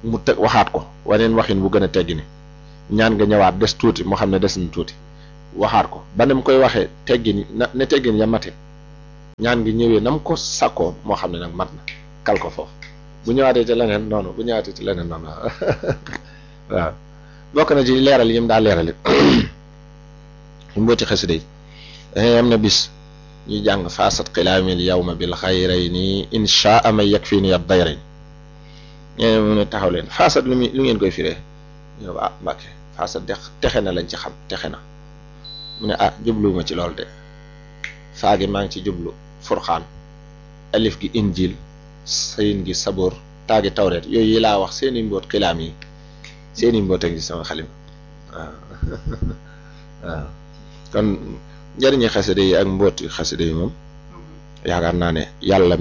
mu teg waxaat ko waneen waxin bu gën a teggi ni ñaan nga ñëwaat des tuuti moo xam ne des na tuuti waxaat ko ba ne mu koy waxee teggin ne teggin ya mate ñaan ngi ñëwee na mu ko sakkoo moo xam ne nag mat na kal ko foofu bu ñëwaatee ci leneen noonu bu ñëwaatee ci leneen noonu waaw bokk na ci leeral yi mu daa leeral it mbooti xasida yi am na bis ñuy jàng faasat xilaamil yawma bil xayrayni inshaa ma yakfini ad dayrayn ñene mu ne taxaw leen faasat lu ngeen koy firee ñu ne Mbàkke faasat texe na lañ ci xam texe na mu ne jubluwuma ci loolu de faa gi maa ngi ci jublu furxaan alif gi injil sayin gi saboor taagi tawreet yooyu yi laa wax seeni mboot xilaam yi seeni mboot a ngi sama xalim waaw kon njëriñi xasida yi ak mbooti xasida yi moom yaakaar naa ne yàlla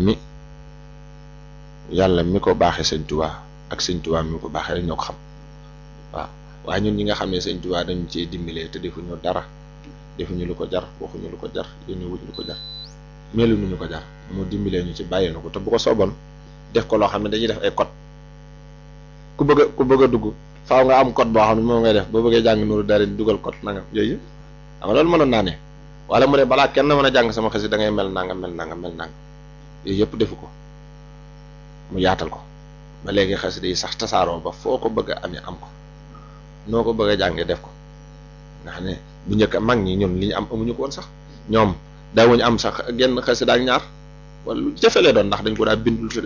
mi ko baaxee sëñ Tuubaa ak sëñ Tuubaa mi ko baaxee rek ñoo ko xam waaw waaye ñun ñi nga xam ne sëñ Tuubaa dañu ciy dimbalee te defuñu dara defuñu lu ko jar waxuñu lu ko jar yónni wuñ lu ko jar meluñu lu ko jar mu dimbalee ñu ci bàyyee na ko te bu ko sooboon def ko loo xam ne dañuy def ay code ku bëgg a dugg faaw nga am code boo xam ne moom ngay def boo bëggee jàng Nuuru Daarayni dugal code nangam yooyu xam nga loolu mënoon naa ne wala mu ne balaa kenn mën a jàng sama xasida da ngay mel nangam yooyu yëpp defu ko mu yaatal ko ba léegi xasida yi sax tasaaroo ba foo ko bëgg a amee am ko noo ko bëgg a jàngee def ko nga xam ne bu njëkk mag ñi ñun li ñu am amuñu ko woon sax ñoom daawuñu am sax genn xasida ak ñaar wala lu jafe lee doon ndax dañ ko daa bindul